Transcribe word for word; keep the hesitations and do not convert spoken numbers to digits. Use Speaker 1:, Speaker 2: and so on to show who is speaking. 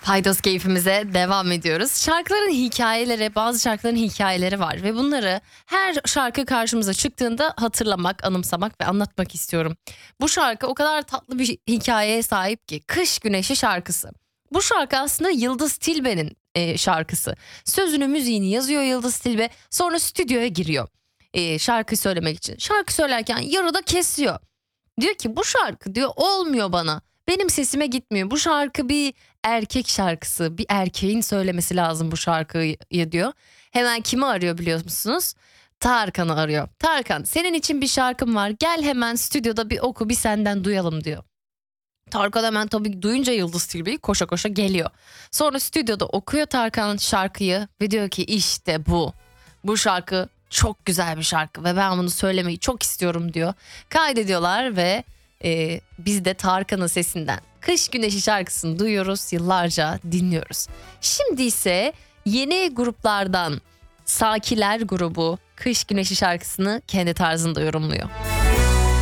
Speaker 1: Paydos keyfimize devam ediyoruz. Şarkıların hikayeleri, bazı şarkıların hikayeleri var ve bunları her şarkı karşımıza çıktığında hatırlamak, anımsamak ve anlatmak istiyorum. Bu şarkı o kadar tatlı bir hikayeye sahip ki, Kış Güneşi şarkısı. Bu şarkı aslında Yıldız Tilbe'nin e, şarkısı. Sözünü, müziğini yazıyor Yıldız Tilbe, sonra stüdyoya giriyor e, şarkı söylemek için. Şarkı söylerken yarıda kesiyor. Diyor ki bu şarkı diyor olmuyor bana. Benim sesime gitmiyor. Bu şarkı bir erkek şarkısı. Bir erkeğin söylemesi lazım bu şarkıyı diyor. Hemen kimi arıyor biliyor musunuz? Tarkan'ı arıyor. Tarkan, senin için bir şarkım var. Gel hemen stüdyoda bir oku, bir senden duyalım diyor. Tarkan hemen tabii duyunca Yıldız Tilbe'yi koşa koşa geliyor. Sonra stüdyoda okuyor Tarkan şarkıyı ve diyor ki işte bu. Bu şarkı çok güzel bir şarkı ve ben bunu söylemeyi çok istiyorum diyor. Kaydediyorlar ve e, biz de Tarkan'ın sesinden Kış Güneşi şarkısını duyuyoruz, yıllarca dinliyoruz. Şimdi ise yeni gruplardan Sakiler grubu Kış Güneşi şarkısını kendi tarzında yorumluyor.